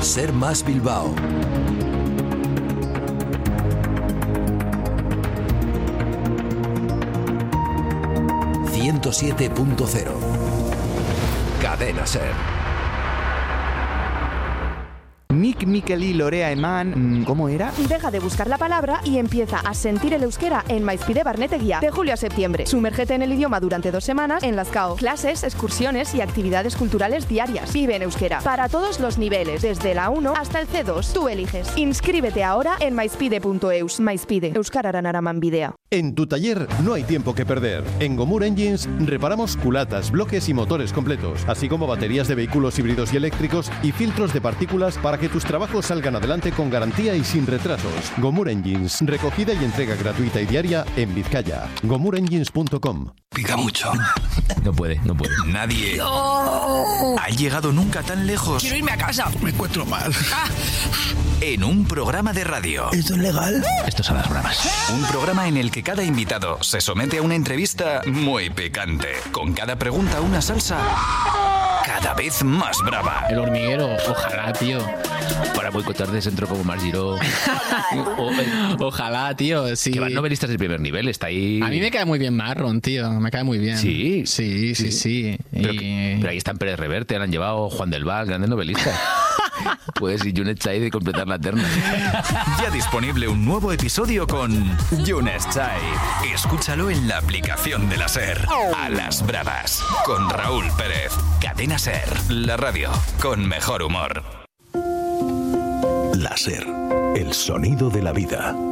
Ser Más Bilbao. ...107.0... Cadena Ser. Nik, Mikel y Lorea Eman... ¿Cómo era? Deja de buscar la palabra y empieza a sentir el euskera en Maizpide Barnetegia de julio a septiembre. Sumérgete en el idioma durante 2 semanas en las CAO. Clases, excursiones y actividades culturales diarias. Vive en euskera. Para todos los niveles, desde la 1 hasta el C2. Tú eliges. Inscríbete ahora en maizpide.eus. Maizpide. Euskararen araman bidea. En tu taller no hay tiempo que perder. En Gomur Engines reparamos culatas, bloques y motores completos, así como baterías de vehículos híbridos y eléctricos y filtros de partículas para que tus trabajos salgan adelante con garantía y sin retrasos. Gomur Engines, recogida y entrega gratuita y diaria en Vizcaya. GomurEngines.com. Pica mucho. No puede. Nadie ha llegado nunca tan lejos. Quiero irme a casa. Me encuentro mal. En un programa de radio. ¿Esto es legal? Esto son las bravas. Un programa en el que cada invitado se somete a una entrevista muy picante. Con cada pregunta una salsa cada vez más brava. El hormiguero, ojalá, tío. Para boicotar de centro como Margiró. Ojalá, tío, sí. Que van novelistas de primer nivel, está ahí. A mí me cae muy bien Marron, tío. Me cae muy bien. Sí. Sí. Pero ahí están Pérez Reverte, han llevado Juan del Val, grandes novelistas. Pues y Yunet Chai de completar la terna. Ya disponible un nuevo episodio con Yunes Chai. Escúchalo en la aplicación de la SER. A las bravas. Con Raúl Pérez. Cadena SER. La radio con mejor humor. La SER. El sonido de la vida.